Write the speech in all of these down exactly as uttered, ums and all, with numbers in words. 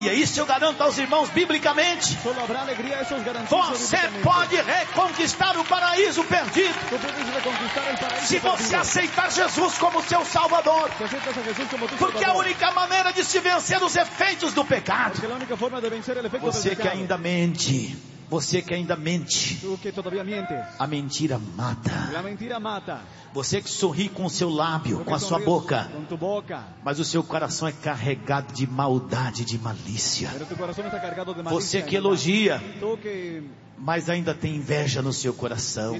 E isso eu garanto aos irmãos biblicamente. Você pode reconquistar o paraíso perdido se você aceitar Jesus como seu Salvador. Porque é a única maneira de se vencer os efeitos do pecado. Você que ainda mente, você que ainda mente, a mentira mata. Você que sorri com o seu lábio, com a sua boca, mas o seu coração é carregado de maldade, de malícia. Você que elogia, mas ainda tem inveja no seu coração.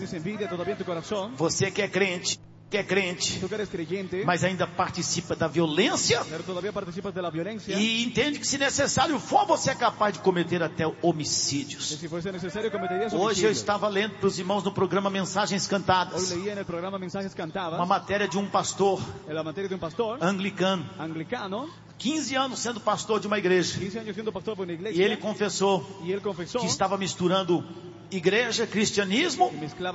Você que é crente, que é crente, mas ainda participa da violência e entende que se necessário for, você é capaz de cometer até homicídios. Hoje eu estava lendo para os irmãos no programa Mensagens Cantadas uma matéria de um pastor anglicano, quinze anos sendo pastor de uma igreja, e ele confessou que estava misturando igreja, cristianismo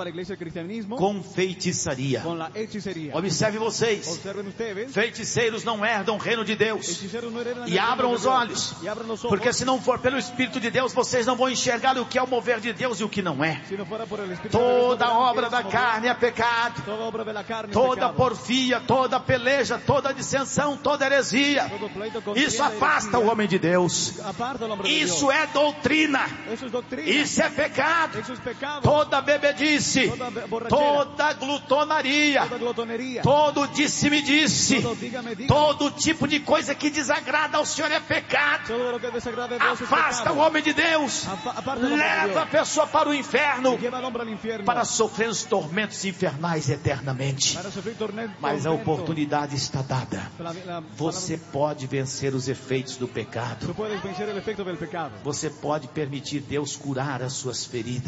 com feitiçaria. Observe vocês, feiticeiros não herdam o reino de Deus. E abram os olhos, porque se não for pelo Espírito de Deus, vocês não vão enxergar o que é o mover de Deus e o que não é. Toda obra da carne é pecado, toda porfia, toda peleja, toda dissensão, toda heresia. Isso afasta o homem de Deus. Isso é doutrina. Isso é pecado. Toda bebedice, toda glutonaria, todo disse-me-disse, todo tipo de coisa que desagrada ao Senhor é pecado. Afasta o homem de Deus, leva a pessoa para o inferno, para sofrer os tormentos infernais eternamente. Mas a oportunidade está dada. Você pode vencer os efeitos do pecado. Você pode permitir Deus curar as suas feridas.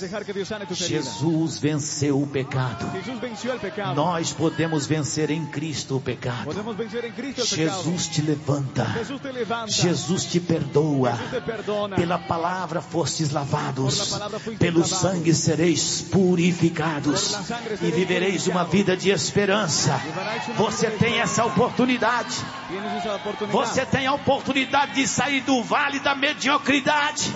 Jesus venceu o pecado. Nós podemos vencer em Cristo o pecado. Jesus te levanta. Jesus te perdoa. Pela palavra fostes lavados, pelo sangue sereis purificados e vivereis uma vida de esperança. Você tem essa oportunidade. Você tem a oportunidade de sair do vale da mediocridade.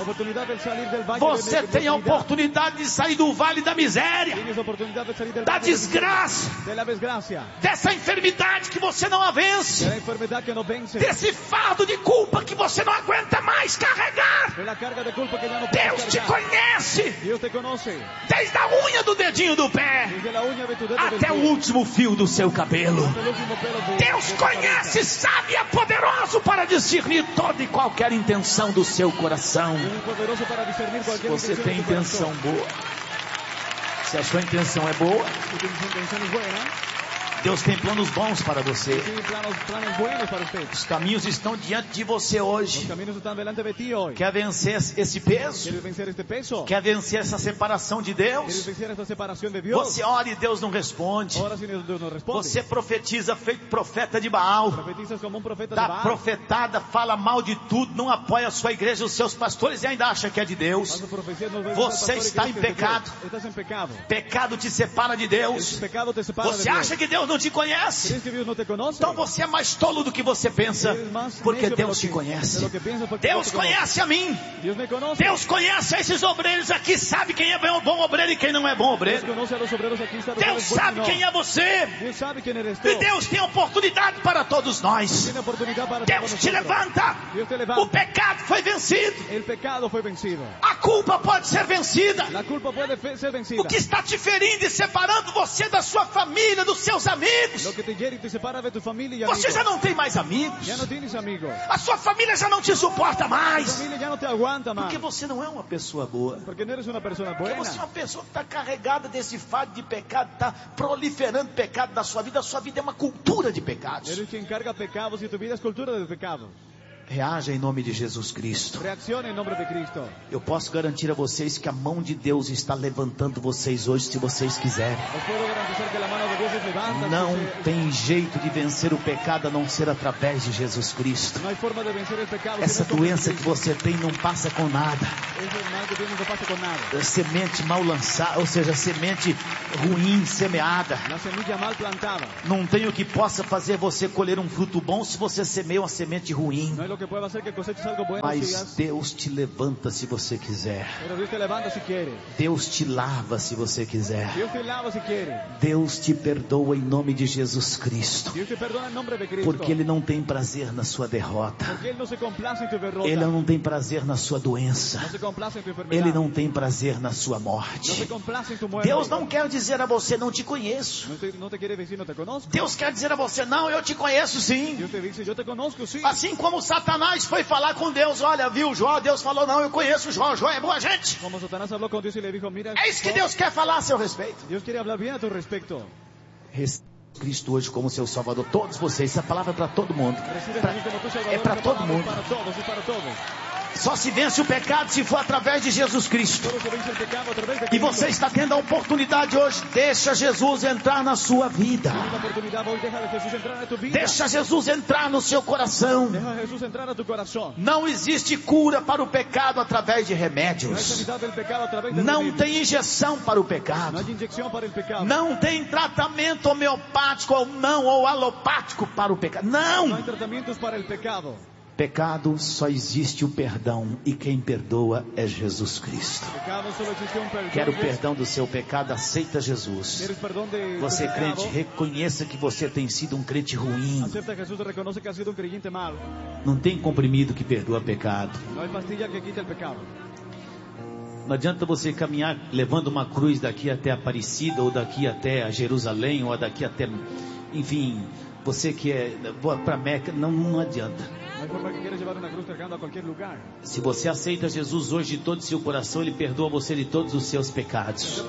Você tem a oportunidade de sair do vale da miséria, da desgraça, dessa enfermidade que você não a vence, desse fardo de culpa que você não aguenta mais carregar. Deus te conhece, desde a unha do dedinho do pé até o último fio do seu cabelo. Deus conhece, sabe, é poderoso para discernir toda e qualquer intenção do seu coração. Se você tem intenção boa, se a sua intenção é boa, Deus tem planos bons para você. Os caminhos estão diante de você hoje. Quer vencer esse peso? Quer vencer essa separação de Deus? Você ora e Deus não responde. Você profetiza feito profeta de Baal. Dá profetada, fala mal de tudo, não apoia a sua igreja, os seus pastores e ainda acha que é de Deus. Você está em pecado. Pecado te separa de Deus. Você acha que Deus não te conhece? Então você é mais tolo do que você pensa, porque Deus te conhece. Deus conhece a mim. Deus conhece a esses obreiros aqui, sabe quem é bom obreiro e quem não é bom obreiro. Deus sabe quem é você, e Deus tem oportunidade para todos nós. Deus te levanta. O pecado foi vencido. A culpa pode ser vencida. O que está te ferindo e separando você da sua família, dos seus amigos, você já não tem mais amigos. A sua família já não te suporta mais, porque você não é uma pessoa boa. Porque você é uma pessoa que está carregada desse fardo de pecado, está proliferando pecado da sua vida. A sua vida é uma cultura de pecados. Reaja em nome de Jesus Cristo. Eu posso garantir a vocês que a mão de Deus está levantando vocês hoje, se vocês quiserem. Não tem jeito de vencer o pecado a não ser através de Jesus Cristo. Essa doença que você tem não passa com nada. Semente mal lançada, ou seja, semente ruim semeada. Não tem o que possa fazer você colher um fruto bom se você semeia uma semente ruim. Mas Deus te levanta se você quiser. Deus te lava se você quiser. Deus te perdoa em nome de Jesus Cristo. Porque Ele não tem prazer na sua derrota. Ele não tem prazer na sua doença. Ele não tem prazer na sua morte. Deus não quer dizer a você, não te conheço. Deus quer dizer a você, não, eu te conheço sim. Assim como Satanás foi falar com Deus, olha, viu Jó, Deus falou, não, eu conheço Jó, Jó é boa gente. É isso que Deus quer falar a seu respeito. Cristo hoje como seu Salvador, todos vocês, essa palavra é para todo mundo, pra, é para todo mundo. Só se vence o pecado se for através de Jesus Cristo. E você está tendo a oportunidade hoje. Deixa Jesus entrar na sua vida. Deixa Jesus entrar no seu coração. Não existe cura para o pecado através de remédios. Não tem injeção para o pecado. Não tem tratamento homeopático ou não, ou alopático para o pecado. Não! Não há tratamentos para o pecado. Pecado só existe o perdão, e quem perdoa é Jesus Cristo. Quer o perdão do seu pecado? Aceita Jesus. Você crente, reconheça que você tem sido um crente ruim. Não tem comprimido que perdoa pecado. Não adianta você caminhar levando uma cruz daqui até Aparecida, ou daqui até a Jerusalém, ou daqui até, enfim, você que é para Meca, não, não adianta. Se você aceita Jesus hoje de todo o seu coração, Ele perdoa você de todos os seus pecados.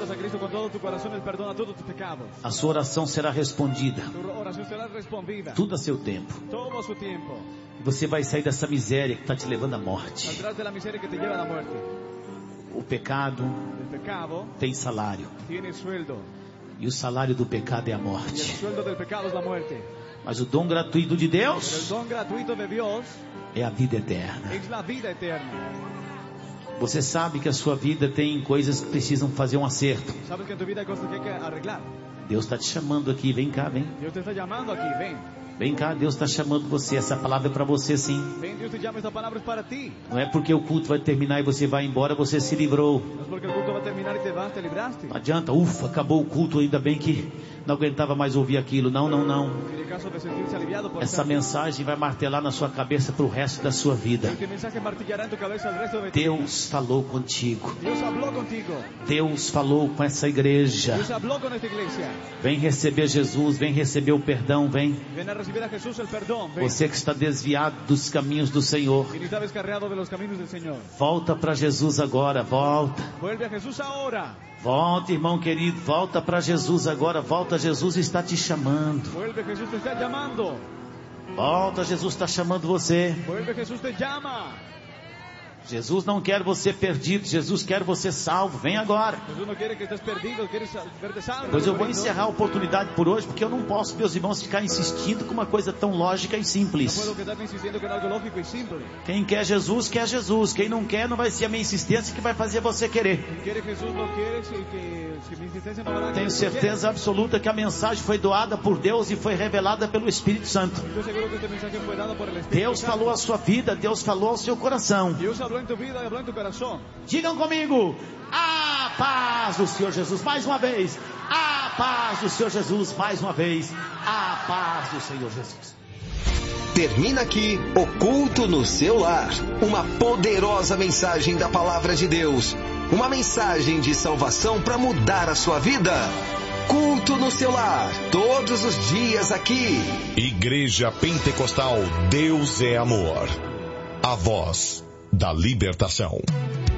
A sua oração será respondida. Tudo a seu tempo. Você vai sair dessa miséria que está te levando à morte. O pecado tem salário. E o salário do pecado é a morte. Mas o dom gratuito de Deus é a vida eterna. Você sabe que a sua vida tem coisas que precisam fazer um acerto. Deus está te chamando aqui, vem cá, vem. Vem cá, Deus está chamando você. Essa palavra é para você sim. Não é porque o culto vai terminar e você vai embora, você se livrou. Não adianta, ufa, acabou o culto, ainda bem que não aguentava mais ouvir aquilo. Não, não, não. Essa mensagem vai martelar na sua cabeça para o resto da sua vida. Deus falou contigo. Deus falou com essa igreja. Vem receber Jesus, vem receber o perdão, vem. Você que está desviado dos caminhos do Senhor, volta para Jesus agora, volta. Volta, irmão querido, volta para Jesus agora, volta, Jesus está te chamando. Volta, Jesus está chamando você. Jesus não quer você perdido, Jesus quer você salvo, vem agora. Pois eu vou encerrar a oportunidade por hoje, porque eu não posso, meus irmãos, ficar insistindo com uma coisa tão lógica e simples. Quem quer Jesus, quer Jesus. Quem não quer, não vai ser a minha insistência que vai fazer você querer. Tenho certeza absoluta que a mensagem foi doada por Deus e foi revelada pelo Espírito Santo. Deus falou à sua vida, Deus falou ao seu coração. Digam comigo: a paz do Senhor Jesus, mais uma vez. A paz do Senhor Jesus, mais uma vez. A paz do Senhor Jesus. Termina aqui o culto no seu lar. Uma poderosa mensagem da palavra de Deus. Uma mensagem de salvação para mudar a sua vida. Culto no seu lar, todos os dias aqui. Igreja Pentecostal Deus é Amor. A voz da libertação.